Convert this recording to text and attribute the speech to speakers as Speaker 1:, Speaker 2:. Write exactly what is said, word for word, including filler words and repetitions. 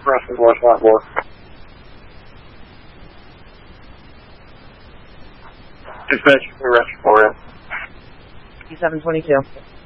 Speaker 1: Russian West Line War. Dispatch for Russian War.
Speaker 2: seven twenty-two.